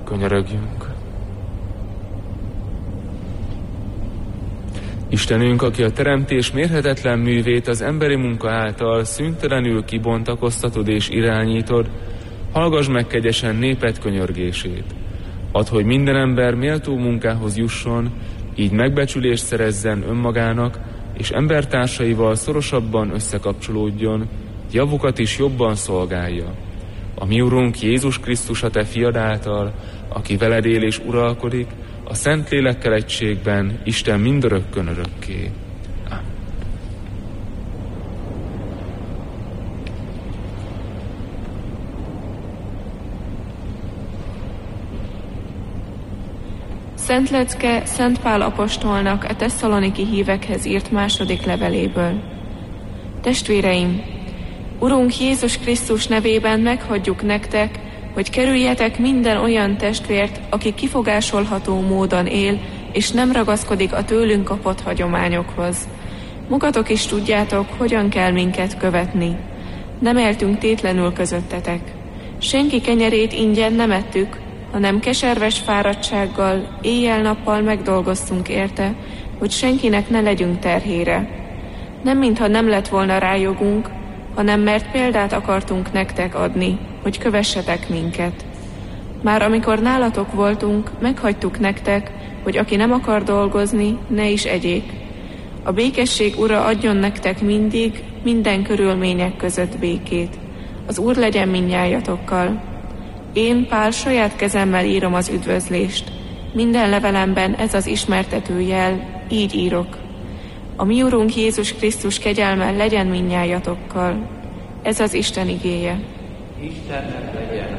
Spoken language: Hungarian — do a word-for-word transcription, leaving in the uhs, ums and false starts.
Könyörögjünk. Istenünk, aki a teremtés mérhetetlen művét az emberi munka által szüntelenül kibontakoztatod és irányítod, hallgass meg kegyesen néped könyörgését. Add, hogy minden ember méltó munkához jusson, így megbecsülést szerezzen önmagának, és embertársaival szorosabban összekapcsolódjon, javukat is jobban szolgálja. A mi Urunk Jézus Krisztus a te fiad által, aki veled él és uralkodik, a Szentlélekkel egységben, Isten mindörökkön örökké. Amen. Szent lecke Szent Pál apostolnak a tesszaloniki hívekhez írt második leveléből. Testvéreim, Urunk Jézus Krisztus nevében meghagyjuk nektek, hogy kerüljetek minden olyan testvért, aki kifogásolható módon él, és nem ragaszkodik a tőlünk kapott hagyományokhoz. Magatok is tudjátok, hogyan kell minket követni. Nem éltünk tétlenül közöttetek. Senki kenyerét ingyen nem ettük, hanem keserves fáradtsággal, éjjel-nappal megdolgoztunk érte, hogy senkinek ne legyünk terhére. Nem mintha nem lett volna rá jogunk, hanem mert példát akartunk nektek adni, hogy kövessetek minket. Már amikor nálatok voltunk, meghagytuk nektek, hogy aki nem akar dolgozni, ne is egyék. A békesség Ura adjon nektek mindig, minden körülmények között békét. Az Úr legyen mindnyájatokkal. Én, Pál, saját kezemmel írom az üdvözlést. Minden levelemben ez az ismertető jel, így írok. A mi Urunk Jézus Krisztus kegyelme legyen mindnyájatokkal. Ez az Isten igéje. Istennek legyen